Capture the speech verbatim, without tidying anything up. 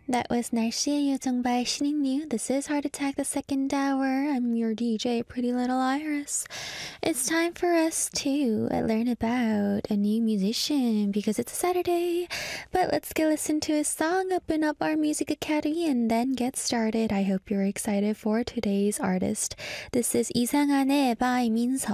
That was 날씨의 요정 by Shinning New. This is Heart Attack, the second hour. I'm your D J, Pretty Little Iris. It's time for us to learn about a new musician because it's a Saturday. But let's go listen to a song, open up our music academy, and then get started. I hope you're excited for today's artist. This is 이상하네 by 민서.